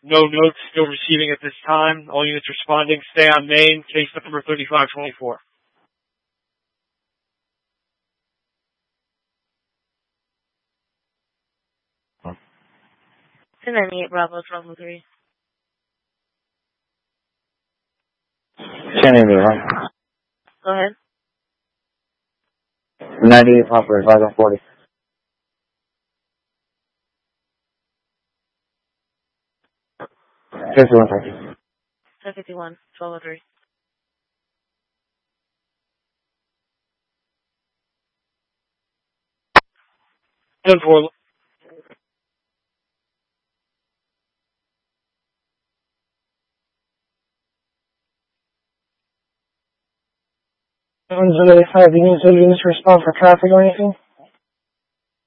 No notes still receiving at this time. All units responding, stay on main, case number 3524. 298 Bravo, Bravo 3. 1088, right? Go ahead. 98 Popper, 540. Just one second. 1051, 1203. And for Zulu 5, you need to respond for traffic or anything?